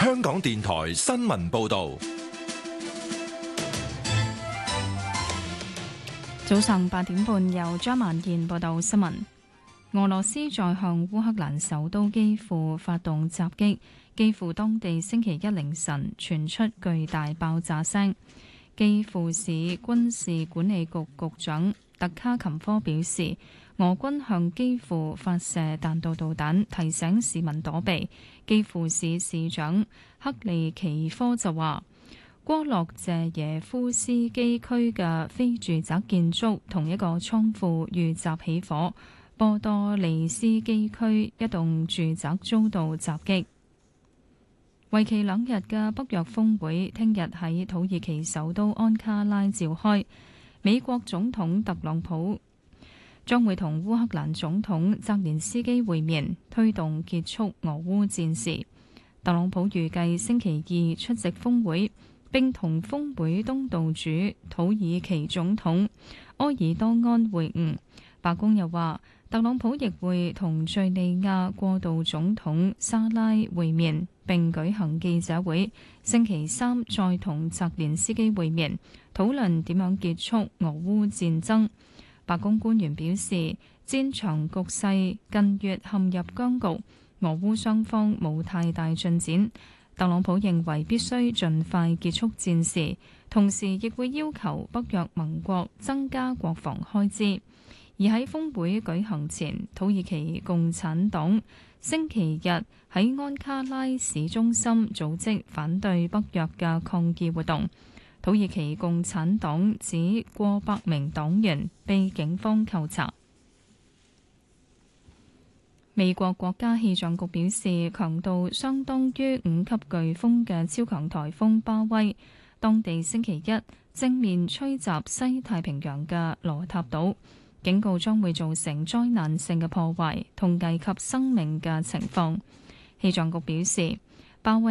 香港電台新聞報道。 早上8點半，由張萬燕報道新聞。俄羅斯再向烏克蘭首都基輔發動襲擊，基輔當地星期一凌晨傳出巨大爆炸聲。基輔市軍事管理局局長特卡琴科表示，俄軍向基輔發射彈道導彈，提醒市民躲避。基輔市市長克利奇科就話，戈洛謝耶夫斯基區嘅非住宅建築同一個倉庫遇襲起火，波多利斯基區一棟住宅遭到襲擊。為期2日嘅北約峰會聽日喺土耳其首都安卡拉召開，美國總統特朗普將會同烏克蘭總統澤連斯基會面，推動結束俄烏戰事。特朗普預計星期二出席峰會，並同峰會東道主土耳其總統埃爾多安會晤。白宮又話，特朗普亦會同敘利亞過渡總統沙拉會面，並舉行記者會。星期三再同澤連斯基會面，討論點樣結束俄烏戰爭。白宮官員表示，戰場局勢近月陷入僵局，俄烏雙方冇太大進展。特朗普認為必須盡快結束戰事，同時亦會要求北約盟國增加國防開支。而喺峰會舉行前，土耳其共產黨星期日喺安卡拉市中心組織反對北約嘅抗議活動。土耳其共產黨指過百名黨員被警方扣查。美國國家氣象局表示，強度相當於5級颶風嘅超強颱風巴威，當地星期一正面吹襲西太平洋嘅羅塔島，警告將會造成災難性嘅破壞同危及生命嘅情況。氣象局表示，巴威